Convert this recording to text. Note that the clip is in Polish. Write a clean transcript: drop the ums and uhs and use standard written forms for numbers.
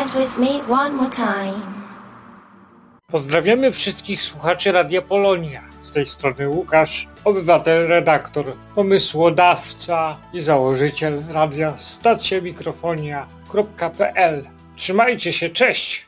dance with me one more time. Pozdrawiamy wszystkich słuchaczy Radia Polonia. Z tej strony Łukasz, obywatel, redaktor, pomysłodawca i założyciel radia stacjamikrofonia.pl. Trzymajcie się, cześć!